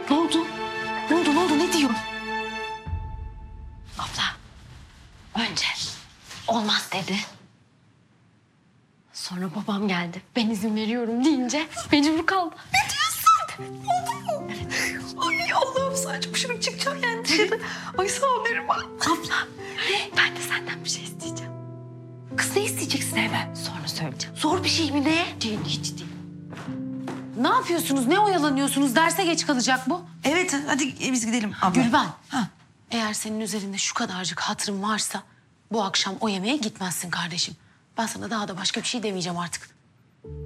Ne oldu? Ne oldu? Ne oldu? Ne diyor? Abla, önce olmaz dedi. Sonra babam geldi. Ben izin veriyorum deyince mecbur kaldı. Ne diyorsun? Oldu mu? Ay Allah'ım sadece dışarı çıkacağım yani dışarı. Ay sağ ol Neriman. Abla, ben de senden bir şey isteyeceğim. Kız ne isteyeceksin hemen? Sonra söyleyeceğim. Zor bir şey mi ne? Değil, hiç değil. Ne yapıyorsunuz? Ne oyalanıyorsunuz? Derse geç kalacak bu. Evet hadi biz gidelim abla. Gülben. Ha. Eğer senin üzerinde şu kadarcık hatırım varsa bu akşam o yemeğe gitmezsin kardeşim. Ben sana daha da başka bir şey demeyeceğim artık.